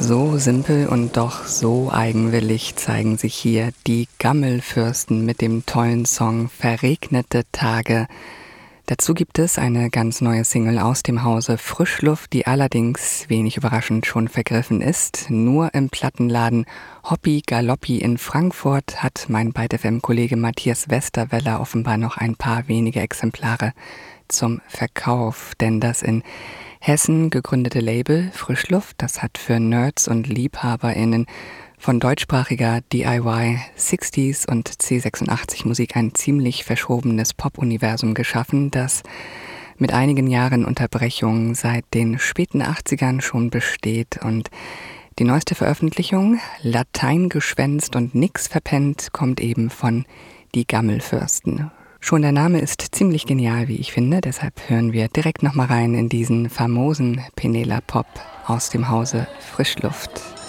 So simpel und doch so eigenwillig zeigen sich hier die Gammelfürsten mit dem tollen Song »Verregnete Tage«. Dazu gibt es eine ganz neue Single aus dem Hause Frischluft, die allerdings wenig überraschend schon vergriffen ist. Nur im Plattenladen Hoppi Galoppi in Frankfurt hat mein ByteFM-Kollege Matthias Westerweller offenbar noch ein paar wenige Exemplare zum Verkauf, denn das in Hessen gegründete Label Frischluft, das hat für Nerds und LiebhaberInnen von deutschsprachiger DIY, 60s und C86 Musik ein ziemlich verschobenes Pop-Universum geschaffen, das mit einigen Jahren Unterbrechung seit den späten 80ern schon besteht. Und die neueste Veröffentlichung, Latein geschwänzt und nix verpennt, kommt eben von Die Gammelfürsten. Schon der Name ist ziemlich genial, wie ich finde, deshalb hören wir direkt nochmal rein in diesen famosen Penela Pop aus dem Hause Frischluft.